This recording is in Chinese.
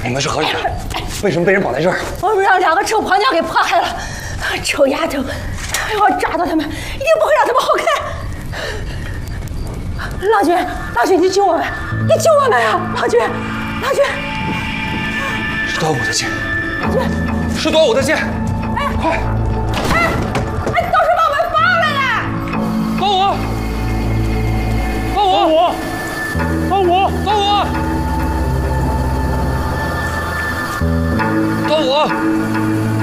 你们是何人？为什么被人绑在这儿？ 我们让2个臭婆娘给迫害了，臭丫头，要抓到他们，一定不会让他们好看。郎君，郎君，你救我们，你救我们呀！郎君，郎君， 是端午的剑， 郎君， 是端午的剑，快！ 都是把我们放了呀！ 端午，端午，端午，端午，端午。